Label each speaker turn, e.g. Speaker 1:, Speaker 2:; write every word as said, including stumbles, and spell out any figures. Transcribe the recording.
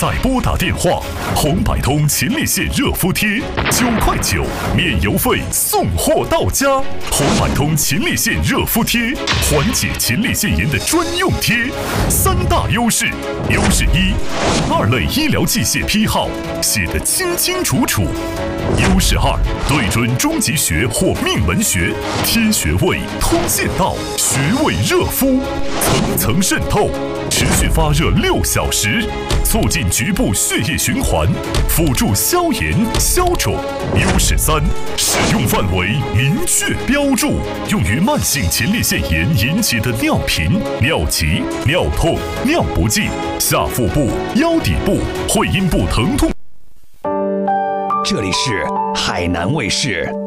Speaker 1: 再拨打电话。红百通前列腺热敷贴，九块九，免邮费送货到家。红百通前列腺热敷贴，缓解前列腺炎的专用贴。三大优势：优势一，二类医疗器械批号写得清清楚楚；优势二，对准中极穴或命门穴，贴穴位通线道，穴位热敷，层层渗透，持续发热六小时，促进局部血液循环，辅助消炎消肿。优势三，使用范围明确标注，用于慢性前列腺炎引起的尿频、尿急、尿痛、尿不尽、下腹部、腰底部、会阴部疼痛。
Speaker 2: 这里是海南卫视。